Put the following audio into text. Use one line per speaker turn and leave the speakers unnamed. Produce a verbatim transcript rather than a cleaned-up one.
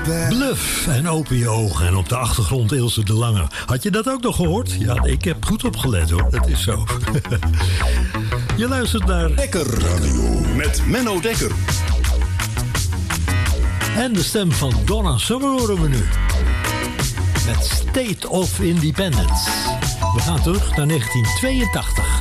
Bluff en open je ogen en op de achtergrond Ilse de Lange. Had je dat ook nog gehoord? Ja, ik heb goed opgelet hoor, dat is zo. Je luistert naar
Dekker Radio met Menno Dekker.
En de stem van Donna Summer horen we nu. Met State of Independence. We gaan terug naar negentien tweeëntachtig.